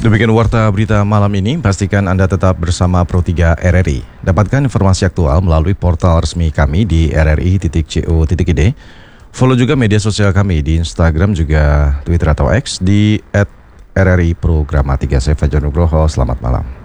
Demikian warta berita malam ini. Pastikan Anda tetap bersama Pro3 RRI. Dapatkan informasi aktual melalui portal resmi kami di rri.co.id. Follow juga media sosial kami di Instagram juga Twitter atau X di @RRI Programatika. Saya Fajar Nugroho. Selamat malam.